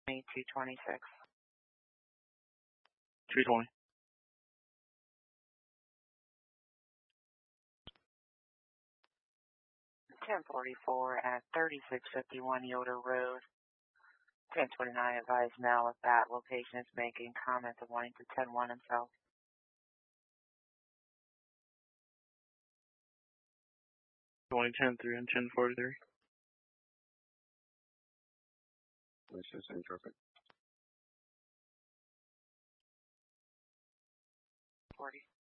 226. 320. 1044 at 3651 Yoder Road. 1029 advised now if that location is making comments of wanting to 10-1 himself. Going 10-3 and 1043. This is in traffic. 40.